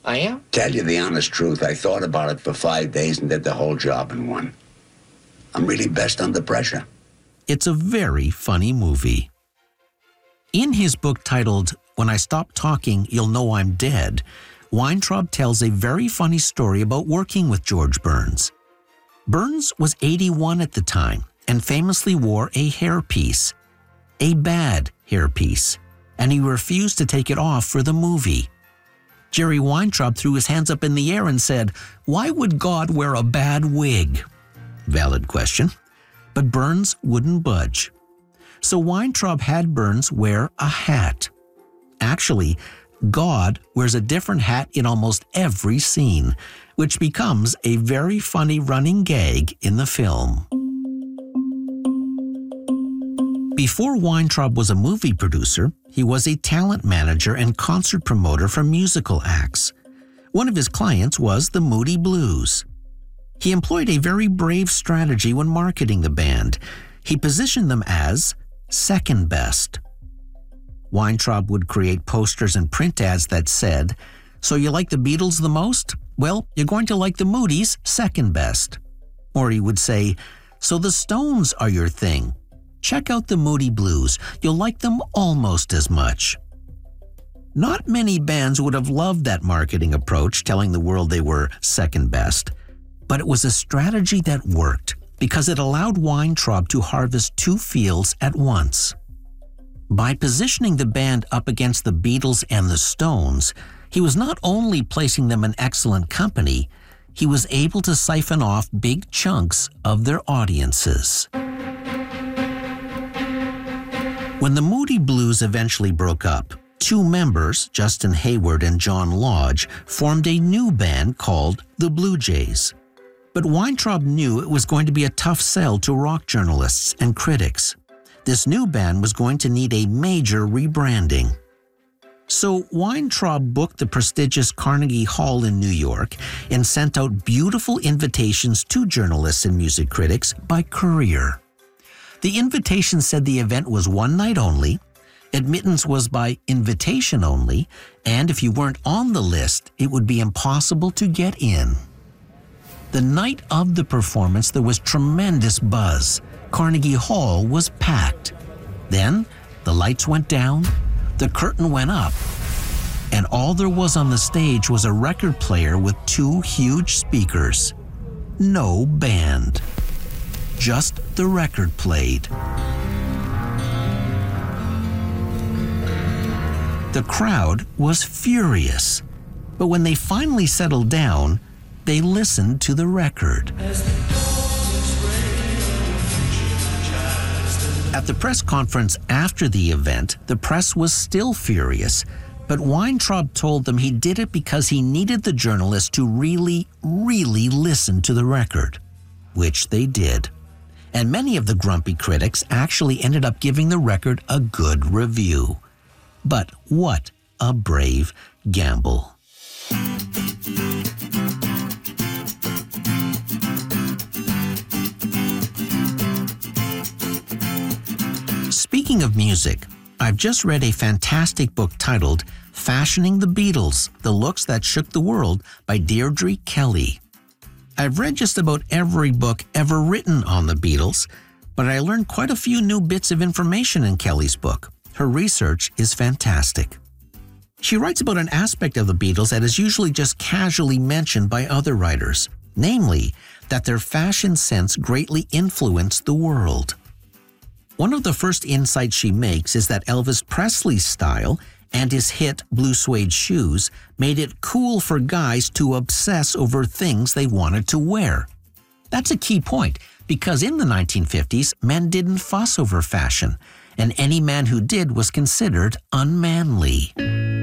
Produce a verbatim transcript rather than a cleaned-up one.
I am? Tell you the honest truth, I thought about it for five days and did the whole job in one. I'm really best under pressure. It's a very funny movie. In his book titled When I Stop Talking, You'll Know I'm Dead, Weintraub tells a very funny story about working with George Burns. Burns was eighty-one at the time and famously wore a hairpiece, a bad hairpiece, and he refused to take it off for the movie. Jerry Weintraub threw his hands up in the air and said, "Why would God wear a bad wig?" Valid question. But Burns wouldn't budge. So Weintraub had Burns wear a hat. Actually, God wears a different hat in almost every scene, which becomes a very funny running gag in the film. Before Weintraub was a movie producer, he was a talent manager and concert promoter for musical acts. One of his clients was the Moody Blues. He employed a very brave strategy when marketing the band. He positioned them as second best. Weintraub would create posters and print ads that said, "So you like the Beatles the most? Well, you're going to like the Moody's second best." Or he would say, "So the Stones are your thing. Check out the Moody Blues. You'll like them almost as much." Not many bands would have loved that marketing approach, telling the world they were second best. But it was a strategy that worked because it allowed Weintraub to harvest two fields at once. By positioning the band up against the Beatles and the Stones, he was not only placing them in excellent company, he was able to siphon off big chunks of their audiences. When the Moody Blues eventually broke up, two members, Justin Hayward and John Lodge, formed a new band called the Blue Jays. But Weintraub knew it was going to be a tough sell to rock journalists and critics. This new band was going to need a major rebranding. So Weintraub booked the prestigious Carnegie Hall in New York and sent out beautiful invitations to journalists and music critics by courier. The invitation said the event was one night only, admittance was by invitation only, and if you weren't on the list, it would be impossible to get in. The night of the performance, there was tremendous buzz. Carnegie Hall was packed. Then, the lights went down, the curtain went up, and all there was on the stage was a record player with two huge speakers. No band. Just the record played. The crowd was furious, but when they finally settled down, they listened to the record. At the press conference after the event, the press was still furious, but Weintraub told them he did it because he needed the journalists to really, really listen to the record, which they did. And many of the grumpy critics actually ended up giving the record a good review. But what a brave gamble. Speaking of music, I've just read a fantastic book titled Fashioning the Beatles, The Looks That Shook the World by Deirdre Kelly. I've read just about every book ever written on the Beatles, but I learned quite a few new bits of information in Kelly's book. Her research is fantastic. She writes about an aspect of the Beatles that is usually just casually mentioned by other writers, namely that their fashion sense greatly influenced the world. One of the first insights she makes is that Elvis Presley's style and his hit Blue Suede Shoes made it cool for guys to obsess over things they wanted to wear. That's a key point, because in the nineteen fifties, men didn't fuss over fashion, and any man who did was considered unmanly.